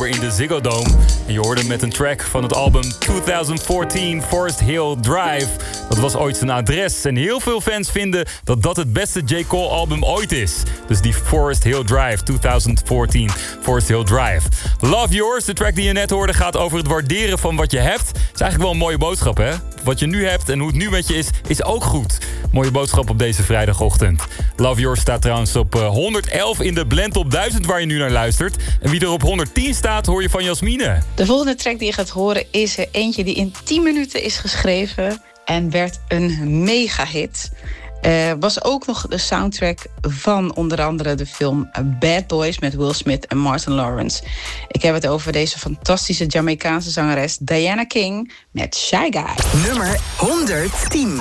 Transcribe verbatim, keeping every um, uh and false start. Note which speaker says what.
Speaker 1: in de Ziggo Dome. En je hoorde hem met een track van het album twintig veertien Forest Hill Drive. Dat was ooit zijn adres. En heel veel fans vinden dat dat het beste J. Cole album ooit is. Dus die Forest Hill Drive, twintig veertien Forest Hill Drive. Love Yours, de track die je net hoorde, gaat over het waarderen van wat je hebt. Het is eigenlijk wel een mooie boodschap, hè? Wat je nu hebt en hoe het nu met je is, is ook goed. Mooie boodschap op deze vrijdagochtend. Love Yours staat trouwens op honderd-elf in de Blend Top duizend waar je nu naar luistert. En wie er op honderdtien staat, hoor je van Jasmine.
Speaker 2: De volgende track die je gaat horen is er eentje die in tien minuten is geschreven en werd een mega-hit. Uh, was ook nog de soundtrack van onder andere de film Bad Boys met Will Smith en Martin Lawrence. Ik heb het over deze fantastische Jamaicaanse zangeres Diana King met Shy Guy.
Speaker 3: Nummer honderdtien.